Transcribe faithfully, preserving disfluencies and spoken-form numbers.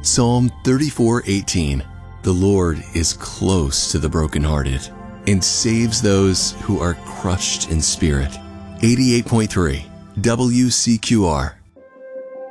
Psalm thirty-four eighteen. The Lord is close to the brokenhearted and saves those who are crushed in spirit. eighty-eight point three W C Q R.